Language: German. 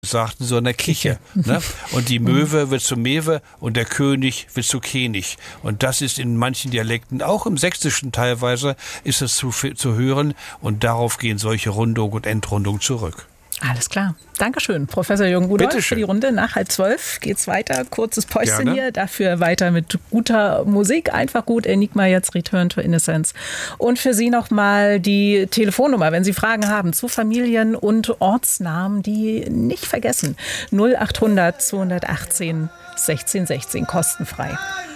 sagten, so eine Kiche. Ne? Und die Möwe wird zu Mewe und der König wird zu Kenig. Und das ist in manchen Dialekten, auch im Sächsischen teilweise, ist es zu hören. Und darauf gehen solche Rundung und Endrundung zurück. Alles klar. Dankeschön, Professor Jürgen Rudolph, für die Runde. Nach 11:30 geht's weiter. Kurzes Päuschen hier, dafür weiter mit guter Musik. Einfach gut, Enigma jetzt, Return to Innocence. Und für Sie nochmal die Telefonnummer, wenn Sie Fragen haben zu Familien- und Ortsnamen, die nicht vergessen. 0800 218 1616, kostenfrei.